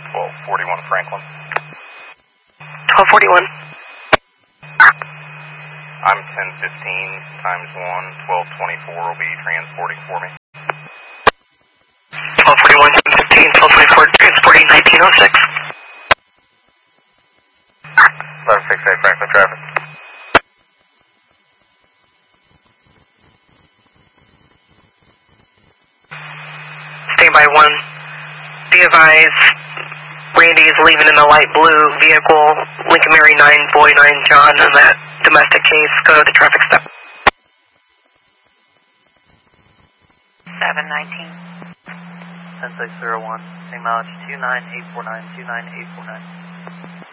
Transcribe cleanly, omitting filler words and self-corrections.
1241 Franklin. 1241. I'm 1015 times 1, 1224 will be transporting for me. 1241, 1015, 1224, transporting 1906. 1168 Franklin traffic. Standby 1. Be advised, Randy is leaving in a light blue vehicle, Lincoln Mary 9, Boy 9, John, in that domestic case. Go to the traffic stop. 719. 10601, same mileage 29849, 29849.